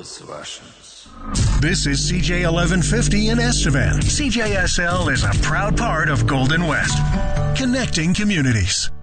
world's Russians. This is CJ 1150 in Estevan. CJSL is a proud part of Golden West, connecting communities.